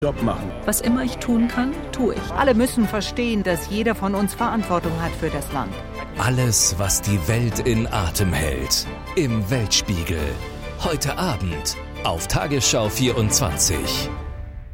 Job machen. Was immer ich tun kann, tue ich. Alle müssen verstehen, dass jeder von uns Verantwortung hat für das Land. Alles, was die Welt in Atem hält. Im Weltspiegel. Heute Abend auf Tagesschau 24.